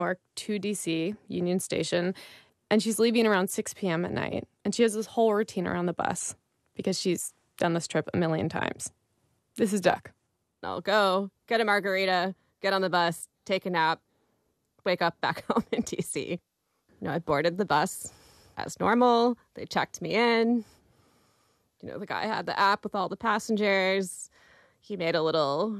Newark to DC, Union Station, and she's leaving around 6 p.m. at night. And she has this whole routine around the bus because she's done this trip a million times. This is Duck. I'll go get a margarita, get on the bus, take a nap, wake up back home in DC. I boarded the bus as normal. They checked me in. The guy had the app with all the passengers. He made a little